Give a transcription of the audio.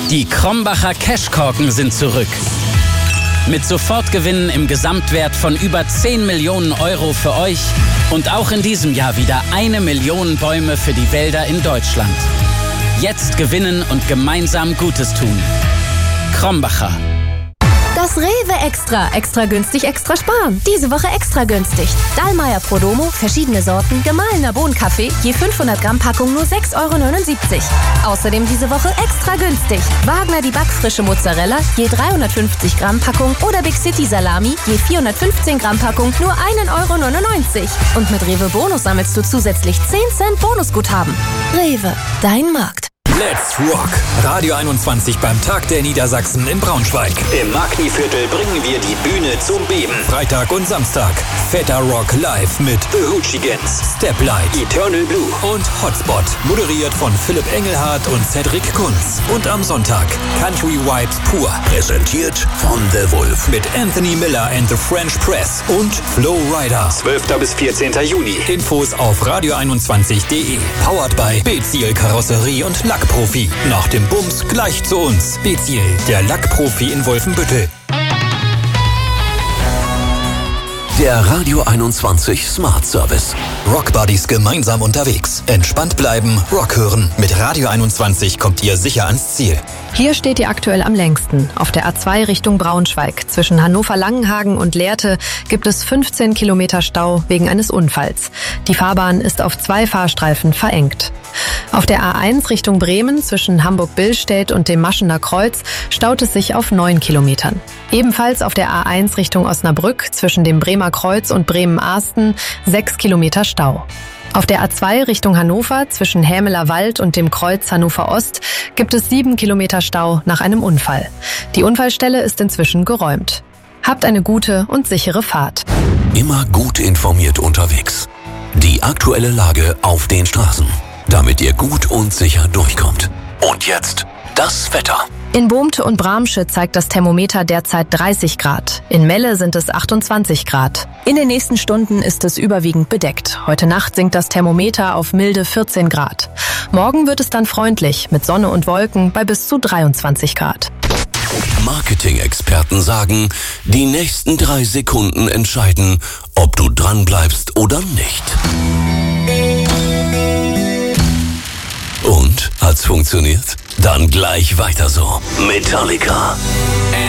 Die Krombacher Cashkorken sind zurück. Mit Sofortgewinnen im Gesamtwert von über 10 Millionen Euro für euch und auch in diesem Jahr wieder 1 Million Bäume für die Wälder in Deutschland. Jetzt gewinnen und gemeinsam Gutes tun. Krombacher. Das Rewe Extra. Extra günstig, extra sparen. Diese Woche extra günstig. Dallmayr Prodomo, verschiedene Sorten, gemahlener Bohnenkaffee, je 500 Gramm Packung nur 6,79 €. Außerdem diese Woche extra günstig. Wagner die backfrische Mozzarella, je 350 Gramm Packung oder Big City Salami, je 415 Gramm Packung nur 1,99 €. Und mit Rewe Bonus sammelst du zusätzlich 10 Cent Bonusguthaben. Rewe, dein Markt. Let's Rock! Radio 21 beim Tag der Niedersachsen in Braunschweig. Im Magni-Viertel bringen wir die Bühne zum Beben. Freitag und Samstag. Fetter Rock live mit The Hoochigans, Steplight, Eternal Blue und Hotspot. Moderiert von Philipp Engelhardt und Cedric Kunz. Und am Sonntag Country Vibes pur. Präsentiert von The Wolf. Mit Anthony Miller and the French Press und Flo Rida. 12. bis 14. Juni. Infos auf radio21.de. Powered by Beziel Karosserie und Lackprofi. Nach dem Bums gleich zu uns. Beziel, der Lackprofi in Wolfenbüttel. Der Radio 21 Smart Service. Rockbuddies gemeinsam unterwegs. Entspannt bleiben, Rock hören. Mit Radio 21 kommt ihr sicher ans Ziel. Hier steht ihr aktuell am längsten. Auf der A2 Richtung Braunschweig. Zwischen Hannover-Langenhagen und Lehrte gibt es 15 Kilometer Stau wegen eines Unfalls. Die Fahrbahn ist auf 2 Fahrstreifen verengt. Auf der A1 Richtung Bremen zwischen Hamburg-Billstedt und dem Maschener Kreuz staut es sich auf 9 Kilometern. Ebenfalls auf der A1 Richtung Osnabrück zwischen dem Bremer Kreuz und Bremen-Ahsten 6 Kilometer Stau. Auf der A2 Richtung Hannover zwischen Hämeler Wald und dem Kreuz Hannover Ost gibt es 7 Kilometer Stau nach einem Unfall. Die Unfallstelle ist inzwischen geräumt. Habt eine gute und sichere Fahrt. Immer gut informiert unterwegs. Die aktuelle Lage auf den Straßen, damit ihr gut und sicher durchkommt. Und jetzt das Wetter. In Bohmte und Bramsche zeigt das Thermometer derzeit 30 Grad. In Melle sind es 28 Grad. In den nächsten Stunden ist es überwiegend bedeckt. Heute Nacht sinkt das Thermometer auf milde 14 Grad. Morgen wird es dann freundlich mit Sonne und Wolken bei bis zu 23 Grad. Marketing-Experten sagen, die nächsten 3 Sekunden entscheiden, ob du dran bleibst oder nicht. Und? Hat's funktioniert? Dann gleich weiter so. Metallica.